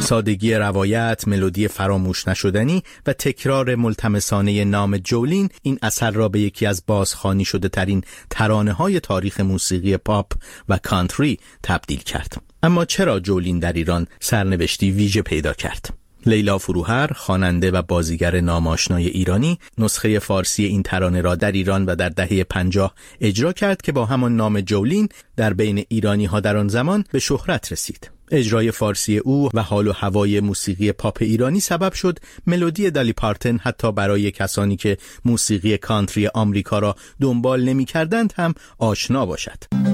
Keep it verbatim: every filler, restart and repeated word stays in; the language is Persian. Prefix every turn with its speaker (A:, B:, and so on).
A: سادگی روایت، ملودی فراموش نشدنی و تکرار ملتمسانه نام جولین این اثر را به یکی از بازخوانی شده ترین ترانه‌های تاریخ موسیقی پاپ و کانتری تبدیل کرد. اما چرا جولین در ایران سرنوشتی ویژه پیدا کرد؟ لیلا فروهر، خواننده و بازیگر ناماشنای ایرانی، نسخه فارسی این ترانه را در ایران و در دهه پنجاه اجرا کرد که با همان نام جولین در بین ایرانی‌ها در آن زمان به شهرت رسید. اجرای فارسی او و حال و هوای موسیقی پاپ ایرانی سبب شد ملودی دالی پارتن حتی برای کسانی که موسیقی کانتری آمریکا را دنبال نمی‌کردند هم آشنا باشد.